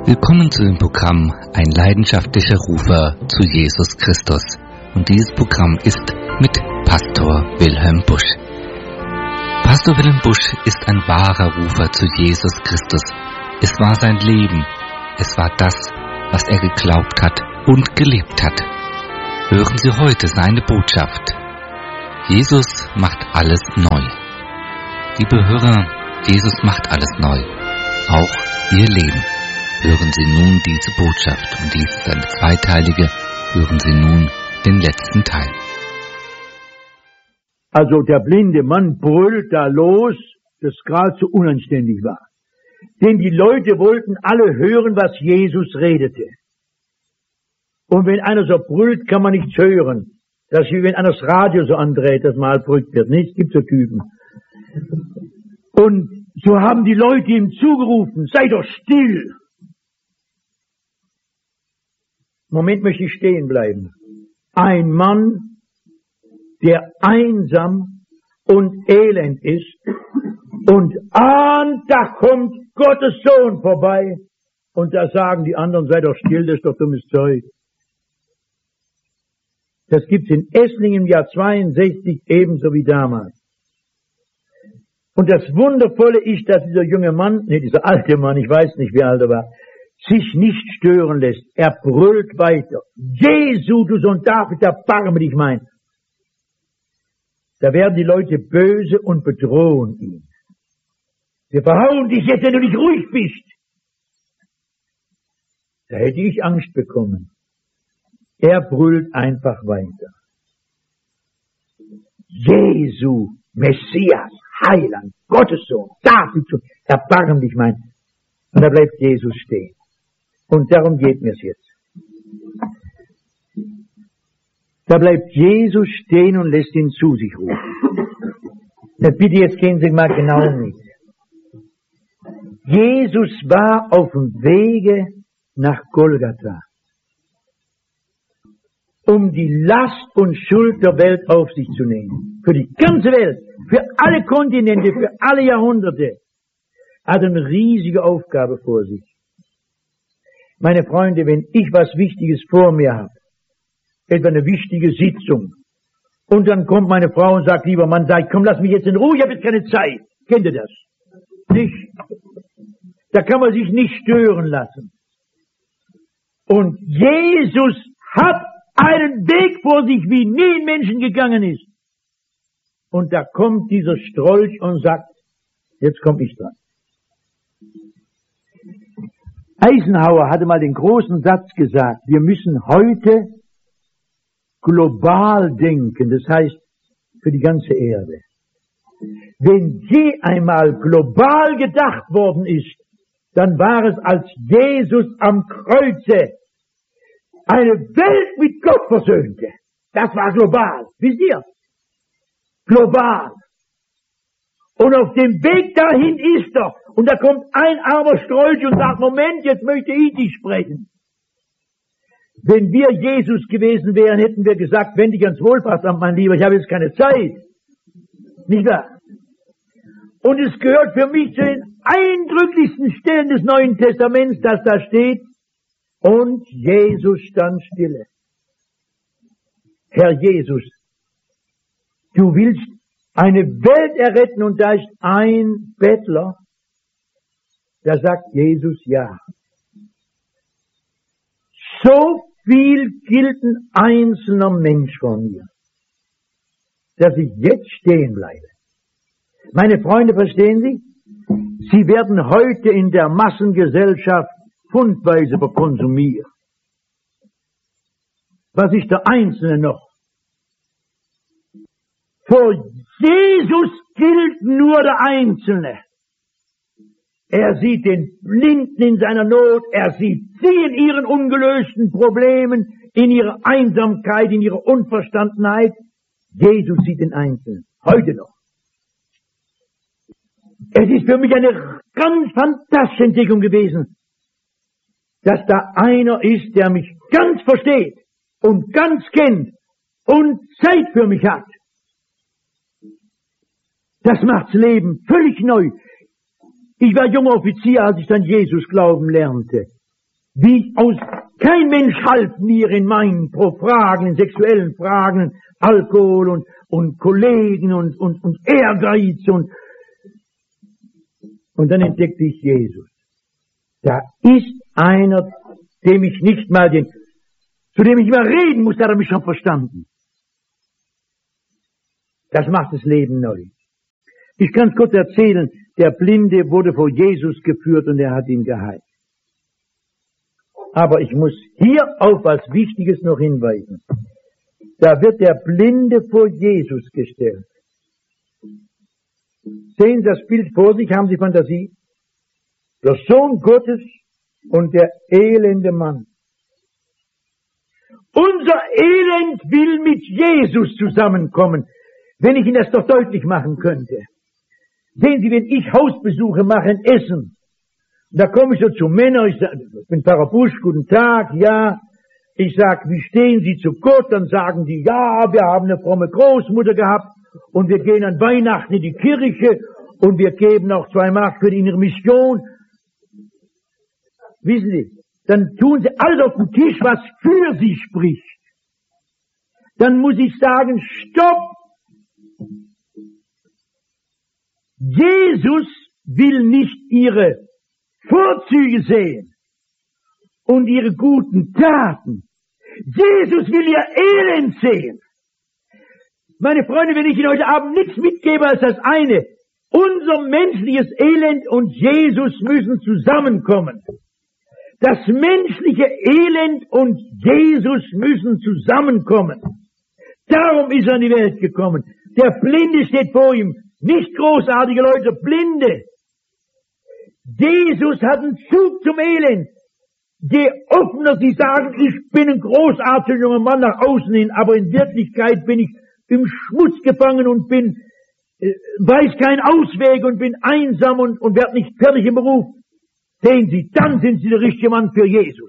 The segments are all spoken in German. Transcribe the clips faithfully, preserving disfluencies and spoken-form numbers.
Willkommen zu dem Programm Ein leidenschaftlicher Rufer zu Jesus Christus. Und dieses Programm ist mit Pastor Wilhelm Busch. Pastor Wilhelm Busch ist ein wahrer Rufer zu Jesus Christus. Es war sein Leben. Es war das, was er geglaubt hat und gelebt hat. Hören Sie heute seine Botschaft. Jesus macht alles neu. Liebe Hörer, Jesus macht alles neu. Auch Ihr Leben. Hören Sie nun diese Botschaft, und dies ist eine zweiteilige. Hören Sie nun den letzten Teil. Also der blinde Mann brüllt da los, das geradezu unanständig war. Denn die Leute wollten alle hören, was Jesus redete. Und wenn einer so brüllt, kann man nichts hören. Das ist wie wenn einer das Radio so andreht, dass mal brüllt wird. Nicht? Es gibt so Typen. Und so haben die Leute ihm zugerufen, sei doch still. Moment möchte ich stehen bleiben. Ein Mann, der einsam und elend ist und ahnt, da kommt Gottes Sohn vorbei, und da sagen die anderen, sei doch still, das ist doch dummes Zeug. Das gibt's in Esslingen im Jahr zweiundsechzig ebenso wie damals. Und das Wundervolle ist, dass dieser junge Mann, nee, dieser alte Mann, ich weiß nicht, wie alt er war, sich nicht stören lässt. Er brüllt weiter. Jesu, du Sohn David, erbarme dich mein. Da werden die Leute böse und bedrohen ihn. Wir verhauen dich jetzt, wenn du nicht ruhig bist. Da hätte ich Angst bekommen. Er brüllt einfach weiter. Jesu, Messias, Heiland, Gottes Sohn, David, erbarme dich mein. Und da bleibt Jesus stehen. Und darum geht mir's jetzt. Da bleibt Jesus stehen und lässt ihn zu sich rufen. Na bitte, jetzt gehen Sie mal genau mit. Jesus war auf dem Wege nach Golgatha, um die Last und Schuld der Welt auf sich zu nehmen. Für die ganze Welt, für alle Kontinente, für alle Jahrhunderte. Er hat eine riesige Aufgabe vor sich. Meine Freunde, wenn ich was Wichtiges vor mir habe, etwa eine wichtige Sitzung, und dann kommt meine Frau und sagt, lieber Mann, sag, komm, lass mich jetzt in Ruhe, ich habe jetzt keine Zeit. Kennt ihr das? Nicht? Da kann man sich nicht stören lassen. Und Jesus hat einen Weg vor sich, wie nie ein Menschen gegangen ist. Und da kommt dieser Strolch und sagt, jetzt komm ich dran. Eisenhower hatte mal den großen Satz gesagt, wir müssen heute global denken, das heißt für die ganze Erde. Wenn je einmal global gedacht worden ist, dann war es, als Jesus am Kreuze eine Welt mit Gott versöhnte. Das war global, wisst ihr? Global. Und auf dem Weg dahin ist er. Und da kommt ein armer Strolch und sagt, Moment, jetzt möchte ich dich sprechen. Wenn wir Jesus gewesen wären, hätten wir gesagt, wende dich ans Wohlfahrtsamt, mein Lieber, ich habe jetzt keine Zeit. Nicht wahr? Und es gehört für mich zu den eindrücklichsten Stellen des Neuen Testaments, dass da steht, und Jesus stand stille. Herr Jesus, du willst eine Welt erretten, und da ist ein Bettler, da sagt Jesus ja. So viel gilt ein einzelner Mensch vor mir, dass ich jetzt stehen bleibe. Meine Freunde, verstehen Sie? Sie werden heute in der Massengesellschaft pfundweise verkonsumiert. Was ist der Einzelne noch? Vor Jesus gilt nur der Einzelne. Er sieht den Blinden in seiner Not, er sieht sie in ihren ungelösten Problemen, in ihrer Einsamkeit, in ihrer Unverstandenheit. Jesus sieht den Einzelnen, heute noch. Es ist für mich eine ganz fantastische Entdeckung gewesen, dass da einer ist, der mich ganz versteht und ganz kennt und Zeit für mich hat. Das macht's Leben völlig neu. Ich war junger Offizier, als ich dann Jesus glauben lernte. wie aus, kein Mensch half mir in meinen Fragen, in sexuellen Fragen, Alkohol und, und Kollegen und, und, und Ehrgeiz und, und dann entdeckte ich Jesus. Da ist einer, dem ich nicht mal den, zu dem ich mal reden muss, der hat mich schon verstanden. Das macht das Leben neu. Ich kann es kurz erzählen, der Blinde wurde vor Jesus geführt und er hat ihn geheilt. Aber ich muss hier auf was Wichtiges noch hinweisen. Da wird der Blinde vor Jesus gestellt. Sehen Sie das Bild vor sich, haben Sie Fantasie? Der Sohn Gottes und der elende Mann. Unser Elend will mit Jesus zusammenkommen, wenn ich Ihnen das doch deutlich machen könnte. Sehen Sie, wenn ich Hausbesuche mache in Essen, da komme ich so zu Männern, ich, sag, ich bin Pfarrer Busch, guten Tag, ja. Ich sag, wie stehen Sie zu Gott? Dann sagen die, ja, wir haben eine fromme Großmutter gehabt und wir gehen an Weihnachten in die Kirche und wir geben auch zwei Mark für die innere Mission. Wissen Sie, dann tun Sie alles auf den Tisch, was für Sie spricht. Dann muss ich sagen, stopp! Jesus will nicht Ihre Vorzüge sehen und Ihre guten Taten. Jesus will Ihr Elend sehen. Meine Freunde, wenn ich Ihnen heute Abend nichts mitgebe als das eine, unser menschliches Elend und Jesus müssen zusammenkommen. Das menschliche Elend und Jesus müssen zusammenkommen. Darum ist er in die Welt gekommen. Der Blinde steht vor ihm. Nicht großartige Leute, Blinde. Jesus hat einen Zug zum Elend. Je offener Sie sagen, ich bin ein großartiger junger Mann nach außen hin, aber in Wirklichkeit bin ich im Schmutz gefangen und bin, äh, weiß keinen Ausweg und bin einsam und, und werde nicht fertig im Beruf. Sehen Sie, dann sind Sie der richtige Mann für Jesus.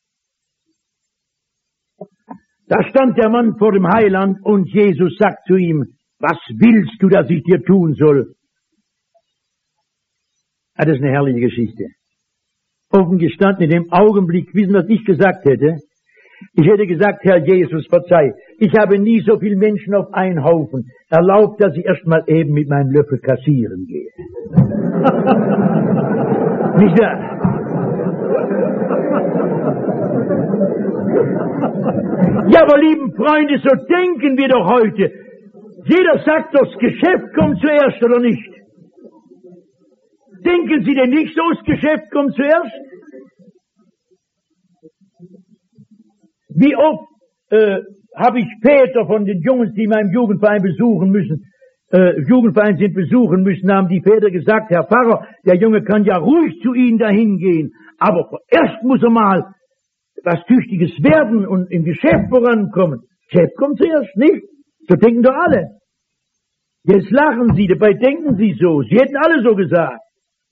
Da stand der Mann vor dem Heiland und Jesus sagt zu ihm, was willst du, dass ich dir tun soll? Ah, das ist eine herrliche Geschichte. Offen gestanden, in dem Augenblick, wissen, was ich gesagt hätte? Ich hätte gesagt, Herr Jesus, verzeih, ich habe nie so viele Menschen auf einen Haufen. Erlaubt, dass ich erst mal eben mit meinem Löffel kassieren gehe. Nicht wahr? Ja, aber lieben Freunde, so denken wir doch heute. Jeder sagt doch, das Geschäft kommt zuerst, oder nicht? Denken Sie denn nicht so, das Geschäft kommt zuerst? Wie oft äh, habe ich Väter von den Jungs, die meinen Jugendverein besuchen müssen, äh, Jugendverein sind besuchen müssen, haben die Väter gesagt, Herr Pfarrer, der Junge kann ja ruhig zu Ihnen dahin gehen, aber erst muss er mal was Tüchtiges werden und im Geschäft vorankommen. Geschäft kommt zuerst, nicht? So denken doch alle. Jetzt lachen Sie, dabei denken Sie so. Sie hätten alle so gesagt.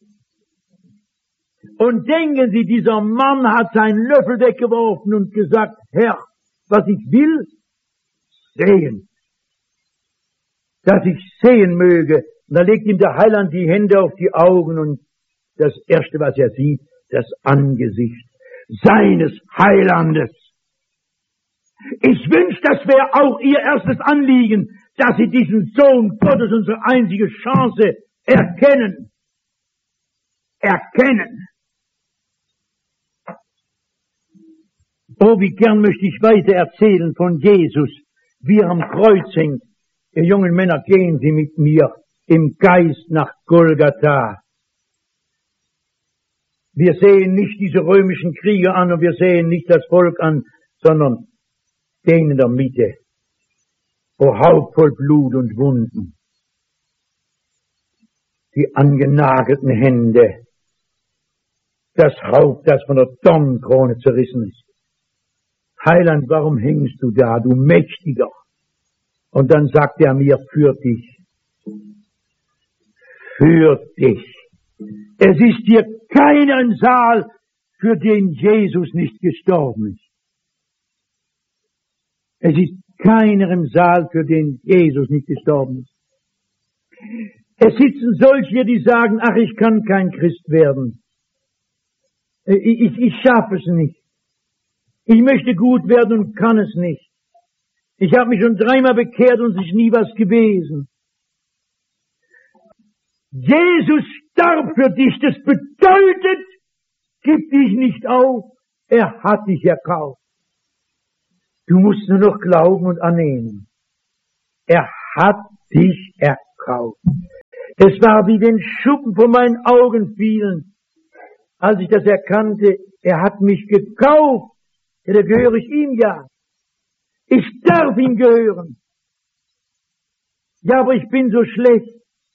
Und denken Sie, dieser Mann hat seinen Löffel weggeworfen und gesagt, Herr, was ich will, sehen. Dass ich sehen möge. Und da legt ihm der Heiland die Hände auf die Augen und das Erste, was er sieht, das Angesicht seines Heilandes. Ich wünsche, das wäre auch Ihr erstes Anliegen, dass Sie diesen Sohn Gottes, unsere einzige Chance, erkennen. Erkennen. Oh, wie gern möchte ich weiter erzählen von Jesus, wie er am Kreuz hängt. Ihr jungen Männer, gehen Sie mit mir im Geist nach Golgatha. Wir sehen nicht diese römischen Krieger an und wir sehen nicht das Volk an, sondern den in der Mitte. O Haupt voll Blut und Wunden. Die angenagelten Hände. Das Haupt, das von der Dornenkrone zerrissen ist. Heiland, warum hängst du da, du Mächtiger? Und dann sagt er mir, für dich. Für dich. Es ist hier keinen Saal, für den Jesus nicht gestorben ist. Es ist keiner im Saal, für den Jesus nicht gestorben ist. Es sitzen solche, die sagen, ach, ich kann kein Christ werden. Ich, ich, ich schaffe es nicht. Ich möchte gut werden und kann es nicht. Ich habe mich schon dreimal bekehrt und es ist nie was gewesen. Jesus starb für dich. Das bedeutet, gib dich nicht auf. Er hat dich erkauft. Du musst nur noch glauben und annehmen. Er hat dich erkauft. Es war wie wenn Schuppen von meinen Augen fielen, als ich das erkannte. Er hat mich gekauft. Ja, da gehöre ich ihm ja. Ich darf ihm gehören. Ja, aber ich bin so schlecht.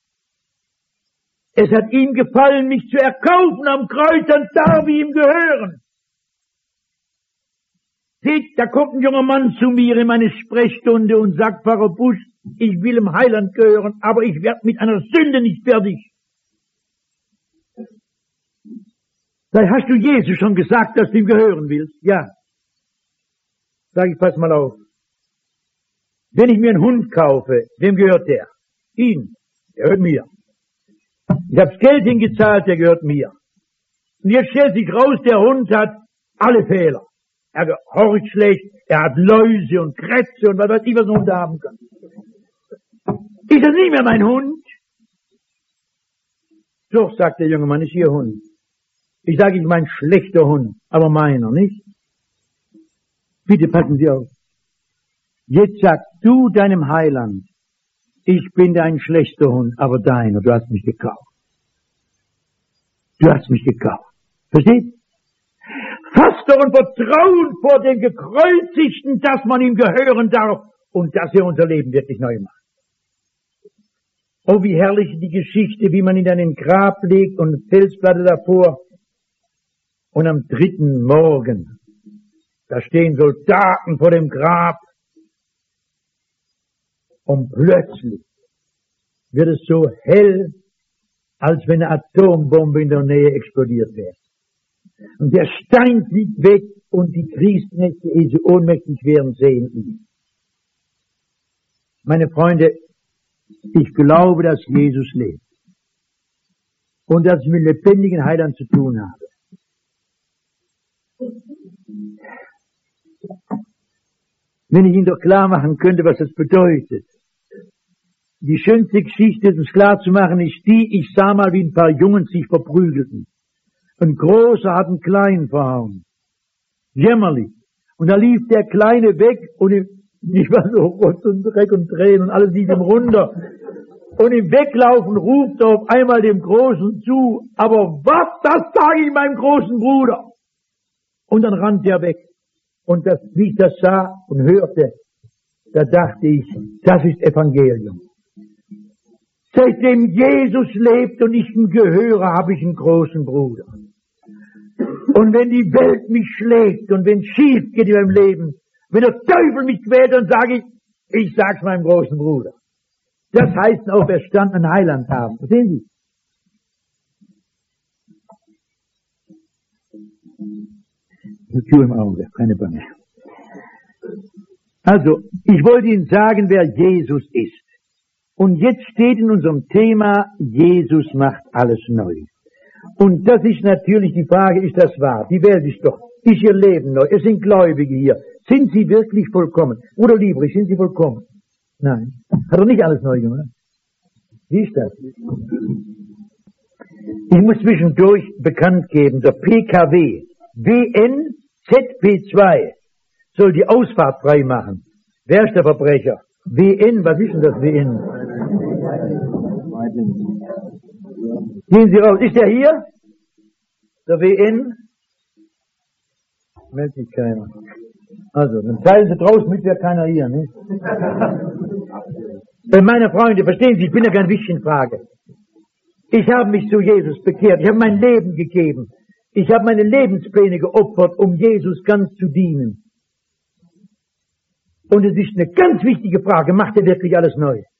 Es hat ihm gefallen, mich zu erkaufen am Kreuz, dann darf ich ihm gehören. Seht, da kommt ein junger Mann zu mir in meine Sprechstunde und sagt, Pfarrer Busch, ich will dem Heiland gehören, aber ich werde mit einer Sünde nicht fertig. Sag, hast du Jesus schon gesagt, dass du ihm gehören willst? Ja. Sag ich, pass mal auf. Wenn ich mir einen Hund kaufe, wem gehört der? Ihm. Der gehört mir. Ich habe das Geld hingezahlt, der gehört mir. Und jetzt stellt sich raus, der Hund hat alle Fehler. Er gehorcht schlecht, er hat Läuse und Krätze und was weiß ich, was ein Hund haben kann. Ist das nicht mehr mein Hund? Doch, sagt der junge Mann, ist Ihr Hund. Ich sage, ich mein schlechter Hund, aber meiner, nicht? Bitte passen Sie auf. Jetzt sagst du deinem Heiland, ich bin dein schlechter Hund, aber deiner, du hast mich gekauft. Du hast mich gekauft. Versteht? Fasst doch ein Vertrauen vor dem Gekreuzigten, dass man ihm gehören darf und dass er unser Leben wirklich neu macht. Oh, wie herrlich die Geschichte, wie man ihn dann in ein Grab legt und eine Felsplatte davor. Und am dritten Morgen, da stehen Soldaten vor dem Grab. Und plötzlich wird es so hell, als wenn eine Atombombe in der Nähe explodiert wäre. Und der Stein fliegt weg und die Kriegsknechte, ehe sie ohnmächtig werden, sehen ihn. Meine Freunde, ich glaube, dass Jesus lebt. Und dass ich mit lebendigen Heilern zu tun habe. Wenn ich Ihnen doch klar machen könnte, was das bedeutet. Die schönste Geschichte, das klar zu machen, ist die, ich sah mal, wie ein paar Jungen sich verprügelten. Ein Großer hat einen Kleinen verhauen. Jämmerlich. Und da lief der Kleine weg und ich war so Rotz und Dreck und Tränen und alles lief ihm runter. Und im Weglaufen ruft er auf einmal dem Großen zu, aber was, das sage ich meinem großen Bruder. Und dann rannte er weg. Und das, wie ich das sah und hörte, da dachte ich, das ist Evangelium. Seitdem Jesus lebt und ich ihm gehöre, habe ich einen großen Bruder. Und wenn die Welt mich schlägt und wenn es schief geht in meinem Leben, wenn der Teufel mich quält, dann sage ich, ich sag's meinem großen Bruder. Das heißt auferstandenen Heiland haben. Sehen Sie? Tür im Auge, keine Bange. Also, ich wollte Ihnen sagen, wer Jesus ist. Und jetzt steht in unserem Thema, Jesus macht alles neu. Und das ist natürlich die Frage, ist das wahr? Die Welt ist doch, ist ihr Leben neu? Es sind Gläubige hier. Sind sie wirklich vollkommen? Bruder Liebrich, sind sie vollkommen? Nein. Hat er nicht alles neu gemacht? Wie ist das? Ich muss zwischendurch bekannt geben, der P K W, W N Z P zwei, soll die Ausfahrt frei machen. Wer ist der Verbrecher? W N, was ist denn das W N? Gehen Sie raus. Ist der hier? Der W N? Meldet sich keiner. Also, dann teilen Sie draußen mit, wäre keiner hier, ne? Meine Freunde, verstehen Sie, ich bin ja kein Wischchenfrage. Ich habe mich zu Jesus bekehrt. Ich habe mein Leben gegeben. Ich habe meine Lebenspläne geopfert, um Jesus ganz zu dienen. Und es ist eine ganz wichtige Frage, macht er wirklich alles neu?